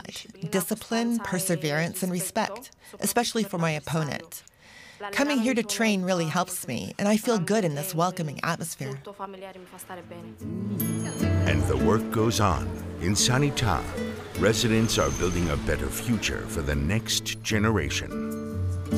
challenge, discipline, perseverance, and respect, especially for my opponent. Coming here to train really helps me, and I feel good in this welcoming atmosphere. And the work goes on. In Sanità, residents are building a better future for the next generation.